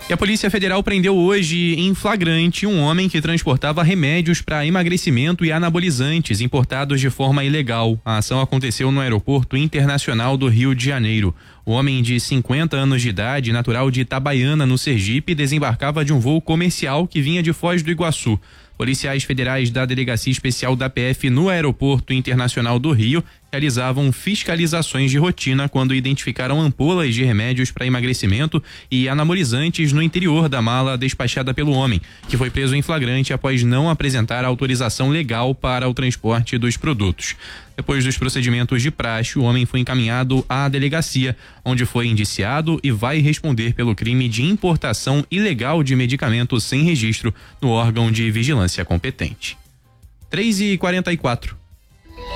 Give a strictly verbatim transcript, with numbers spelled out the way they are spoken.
E a Polícia Federal prendeu hoje em flagrante um homem que transportava remédios para emagrecimento e anabolizantes importados de forma ilegal. A ação aconteceu no Aeroporto Internacional do Rio de Janeiro. O homem de cinquenta anos de idade, natural de Itabaiana, no Sergipe, desembarcava de um voo comercial que vinha de Foz do Iguaçu. Policiais federais da Delegacia Especial da P F no Aeroporto Internacional do Rio realizavam fiscalizações de rotina quando identificaram ampolas de remédios para emagrecimento e anabolizantes no interior da mala despachada pelo homem, que foi preso em flagrante após não apresentar autorização legal para o transporte dos produtos. Depois dos procedimentos de praxe, o homem foi encaminhado à delegacia, onde foi indiciado e vai responder pelo crime de importação ilegal de medicamentos sem registro no órgão de vigilância competente. três e quarenta e quatro.